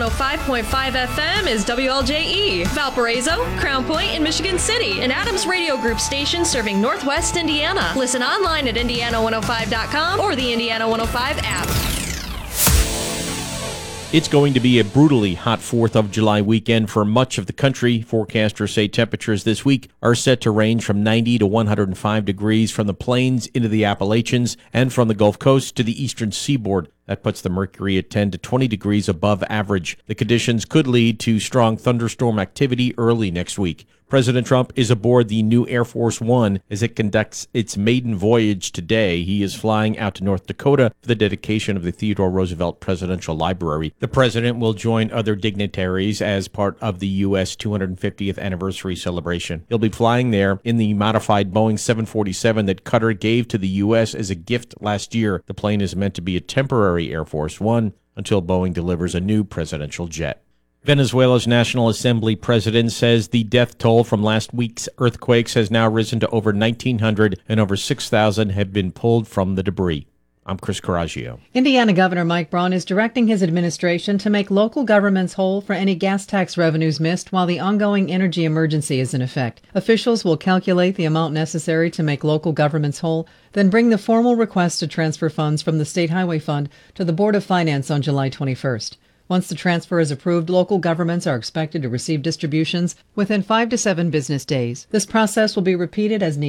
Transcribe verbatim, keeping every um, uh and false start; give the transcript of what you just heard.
oh five point five F M is W L J E, Valparaiso, Crown Point, and Michigan City, an Adams Radio Group station serving Northwest Indiana. Listen online at indiana one oh five dot com or the Indiana one oh five app. It's going to be a brutally hot fourth of July weekend for much of the country. Forecasters say temperatures this week are set to range from ninety to one hundred five degrees from the plains into the Appalachians and from the Gulf Coast to the eastern seaboard. That puts the mercury at ten to twenty degrees above average. The conditions could lead to strong thunderstorm activity early next week. President Trump is aboard the new Air Force One as it conducts its maiden voyage today. He is flying out to North Dakota for the dedication of the Theodore Roosevelt Presidential Library. The president will join other dignitaries as part of the U S two hundred fiftieth anniversary celebration. He'll be flying there in the modified Boeing seven forty-seven that Qatar gave to the U S as a gift last year. The plane is meant to be a temporary Air Force One until Boeing delivers a new presidential jet. Venezuela's National Assembly president says the death toll from last week's earthquakes has now risen to over nineteen hundred and over six thousand have been pulled from the debris. I'm Chris Coraggio. Indiana Governor Mike Braun is directing his administration to make local governments whole for any gas tax revenues missed while the ongoing energy emergency is in effect. Officials will calculate the amount necessary to make local governments whole, then bring the formal request to transfer funds from the State Highway Fund to the Board of Finance on July twenty-first. Once the transfer is approved, local governments are expected to receive distributions within five to seven business days. This process will be repeated as needed.